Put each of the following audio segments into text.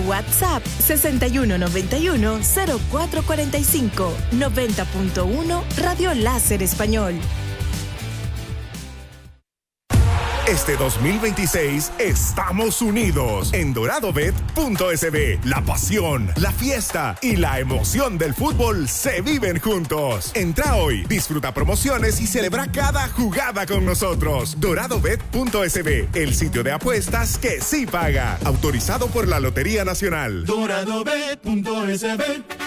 WhatsApp 6191-0445. 90.1 Radio Láser Español. Este 2026 estamos unidos en doradobet.sb. La pasión, la fiesta y la emoción del fútbol se viven juntos. Entra hoy, disfruta promociones y celebra cada jugada con nosotros. Doradobet.sb, el sitio de apuestas que sí paga. Autorizado por la Lotería Nacional. Doradobet.sb.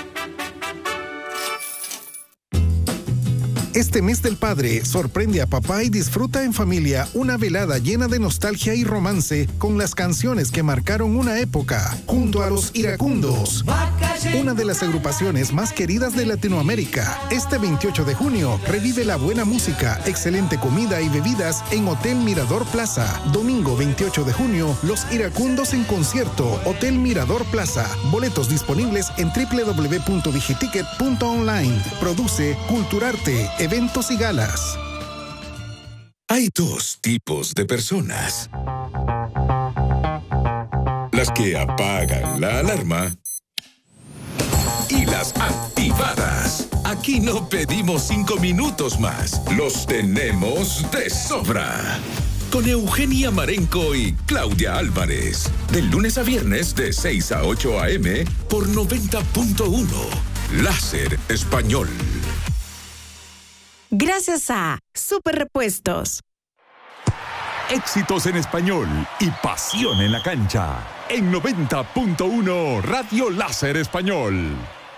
Este mes del padre, sorprende a papá y disfruta en familia una velada llena de nostalgia y romance con las canciones que marcaron una época, junto a los Iracundos, una de las agrupaciones más queridas de Latinoamérica. Este 28 de junio, revive la buena música, excelente comida y bebidas en Hotel Mirador Plaza. Domingo 28 de junio, los Iracundos en concierto, Hotel Mirador Plaza. Boletos disponibles en www.digiticket.online. Produce Culturarte, eventos y galas. Hay dos tipos de personas: las que apagan la alarma y las activadas. Aquí no pedimos 5 minutos más, los tenemos de sobra. Con Eugenia Marenco y Claudia Álvarez, de lunes a viernes de 6 a 8 a.m. por 90.1 Láser Español. Gracias a Super Repuestos. Éxitos en español y pasión en la cancha. En 90.1 Radio Láser Español.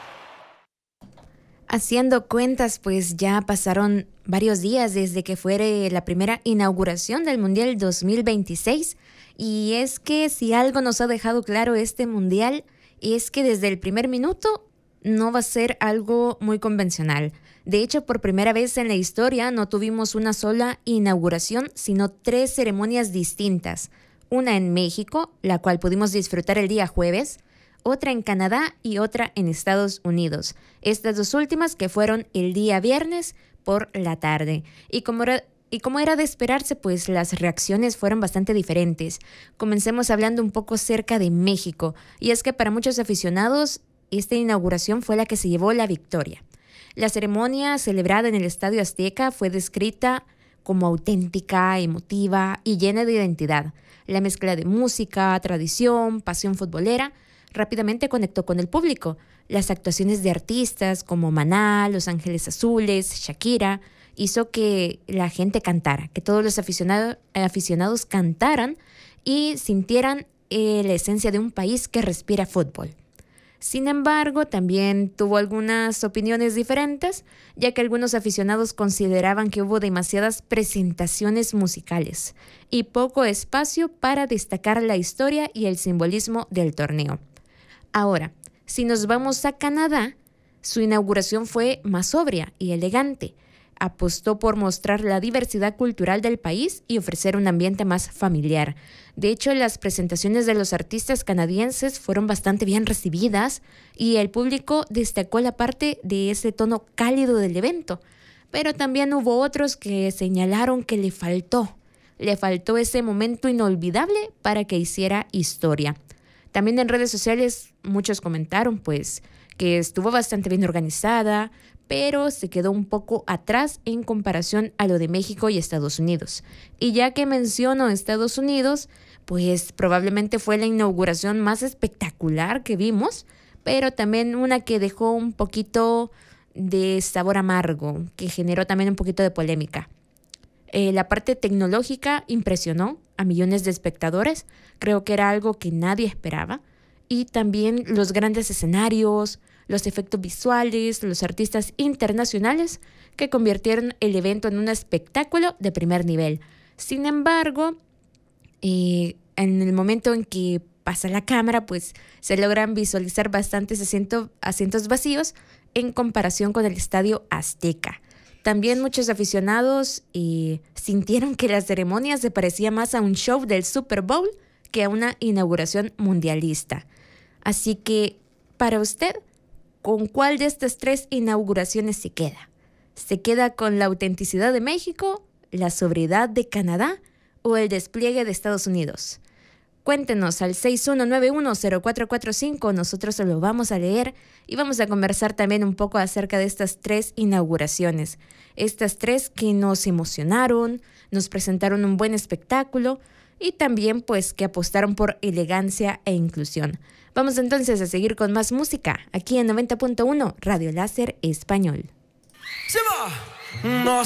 Haciendo cuentas, pues ya pasaron varios días desde que fuera la primera inauguración del Mundial 2026. Y es que si algo nos ha dejado claro este Mundial, es que desde el primer minuto no va a ser algo muy convencional. De hecho, por primera vez en la historia no tuvimos una sola inauguración, sino 3 ceremonias distintas. Una en México, la cual pudimos disfrutar el día jueves, otra en Canadá y otra en Estados Unidos. Estas 2 últimas que fueron el día viernes por la tarde. Y como era de esperarse, pues las reacciones fueron bastante diferentes. Comencemos hablando un poco acerca de México. Y es que para muchos aficionados, esta inauguración fue la que se llevó la victoria. La ceremonia celebrada en el Estadio Azteca fue descrita como auténtica, emotiva y llena de identidad. La mezcla de música, tradición, pasión futbolera rápidamente conectó con el público. Las actuaciones de artistas como Maná, Los Ángeles Azules, Shakira, hizo que la gente cantara, que todos los aficionados cantaran y sintieran la esencia de un país que respira fútbol. Sin embargo, también tuvo algunas opiniones diferentes, ya que algunos aficionados consideraban que hubo demasiadas presentaciones musicales y poco espacio para destacar la historia y el simbolismo del torneo. Ahora, si nos vamos a Canadá, su inauguración fue más sobria y elegante. Apostó por mostrar la diversidad cultural del país y ofrecer un ambiente más familiar. De hecho, las presentaciones de los artistas canadienses fueron bastante bien recibidas y el público destacó la parte de ese tono cálido del evento. Pero también hubo otros que señalaron que le faltó ese momento inolvidable para que hiciera historia. También en redes sociales muchos comentaron pues que estuvo bastante bien organizada, pero se quedó un poco atrás en comparación a lo de México y Estados Unidos. Y ya que menciono Estados Unidos, pues probablemente fue la inauguración más espectacular que vimos, pero también una que dejó un poquito de sabor amargo, que generó también un poquito de polémica. La parte tecnológica impresionó a millones de espectadores, creo que era algo que nadie esperaba, y también los grandes escenarios, los efectos visuales, los artistas internacionales que convirtieron el evento en un espectáculo de primer nivel. Sin embargo, en el momento en que pasa la cámara, pues se logran visualizar bastantes asientos vacíos en comparación con el Estadio Azteca. También muchos aficionados sintieron que la ceremonia se parecía más a un show del Super Bowl que a una inauguración mundialista. Así que, para usted, ¿con cuál de estas 3 inauguraciones se queda? ¿Se queda con la autenticidad de México, la sobriedad de Canadá o el despliegue de Estados Unidos? Cuéntenos al 6191-0445, nosotros se lo vamos a leer y vamos a conversar también un poco acerca de estas 3 inauguraciones. Estas 3 que nos emocionaron, nos presentaron un buen espectáculo y también pues que apostaron por elegancia e inclusión. Vamos entonces a seguir con más música aquí en 90.1 Radio Láser Español. Se va. No